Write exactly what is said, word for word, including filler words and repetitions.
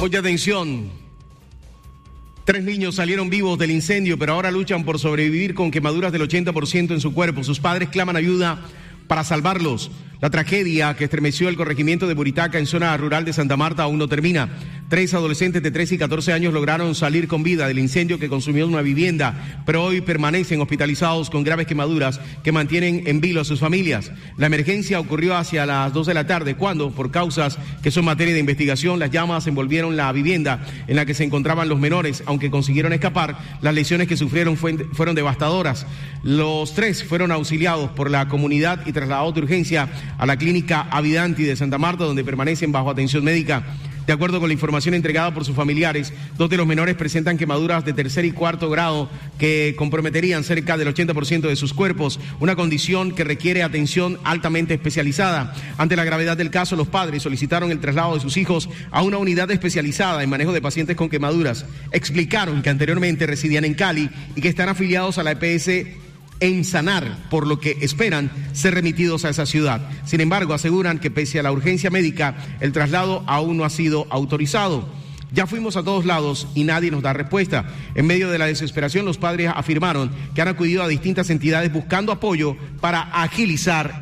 Mucha atención. Tres niños salieron vivos del incendio, pero ahora luchan por sobrevivir con quemaduras del ochenta por ciento en su cuerpo. Sus padres claman ayuda para salvarlos. La tragedia que estremeció el corregimiento de Buritaca en zona rural de Santa Marta aún no termina. Tres adolescentes de trece y catorce años lograron salir con vida del incendio que consumió una vivienda, pero hoy permanecen hospitalizados con graves quemaduras que mantienen en vilo a sus familias. La emergencia ocurrió hacia las dos de la tarde, cuando, por causas que son materia de investigación, las llamas envolvieron la vivienda en la que se encontraban los menores. Aunque consiguieron escapar, las lesiones que sufrieron fueron devastadoras. Los tres fueron auxiliados por la comunidad y trasladados de urgencia a la clínica Avidanti de Santa Marta, donde permanecen bajo atención médica. De acuerdo con la información entregada por sus familiares, dos de los menores presentan quemaduras de tercer y cuarto grado que comprometerían cerca del ochenta por ciento de sus cuerpos, una condición que requiere atención altamente especializada. Ante la gravedad del caso, los padres solicitaron el traslado de sus hijos a una unidad especializada en manejo de pacientes con quemaduras. Explicaron que anteriormente residían en Cali y que están afiliados a la E P S en Sanar, por lo que esperan ser remitidos a esa ciudad. Sin embargo, aseguran que pese a la urgencia médica, el traslado aún no ha sido autorizado. Ya fuimos a todos lados y nadie nos da respuesta. En medio de la desesperación, los padres afirmaron que han acudido a distintas entidades buscando apoyo para agilizar